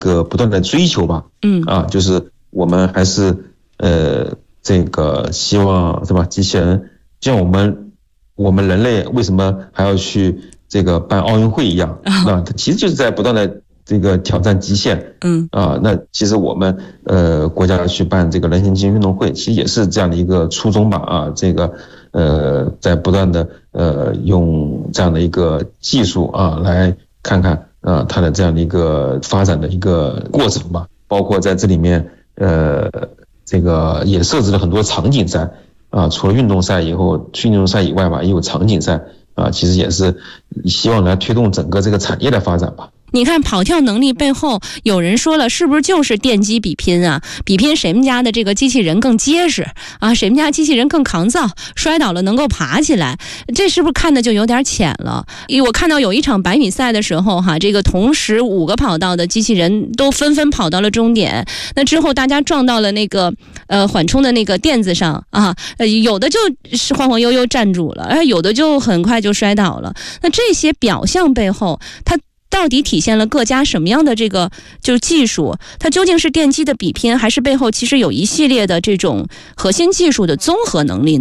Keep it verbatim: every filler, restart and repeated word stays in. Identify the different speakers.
Speaker 1: 个不断的追求吧。
Speaker 2: 嗯
Speaker 1: 啊，就是我们还是呃这个希望是吧？机器人像我们我们人类为什么还要去这个办奥运会一样？那、啊、其实就是在不断的这个挑战极限。
Speaker 2: 嗯
Speaker 1: 啊，那其实我们呃国家去办这个人形机器人运动会，其实也是这样的一个初衷吧。啊，这个呃在不断的呃用这样的一个技术啊来看看啊它的这样的一个发展的一个过程吧。包括在这里面，呃，这个也设置了很多场景赛啊，除了运动赛以后，运动赛以外吧，也有场景赛啊，其实也是希望来推动整个这个产业的发展吧。
Speaker 2: 你看跑跳能力背后，有人说了，是不是就是电机比拼啊？比拼谁们家的这个机器人更结实啊？谁们家机器人更抗造，摔倒了能够爬起来？这是不是看的就有点浅了？我看到有一场百米赛的时候，哈，这个同时五个跑道的机器人都纷纷跑到了终点，那之后大家撞到了那个呃缓冲的那个垫子上啊，呃有的就是晃晃悠悠站住了，而有的就很快就摔倒了。那这些表象背后，它到底体现了各家什么样的这个就是技术？它究竟是电机的比拼，还是背后其实有一系列的这种核心技术的综合能力呢？